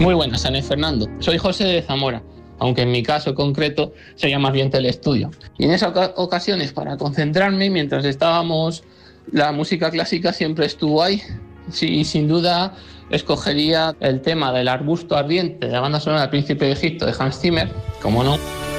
Muy buenas, San Fernando. Soy José de Zamora, aunque en mi caso concreto sería más bien Telestudio. Y en esas ocasiones, para concentrarme, mientras estábamos, la música clásica siempre estuvo ahí. Sí, sin duda escogería el tema del arbusto ardiente de la banda sonora del Príncipe de Egipto de Hans Zimmer, como no.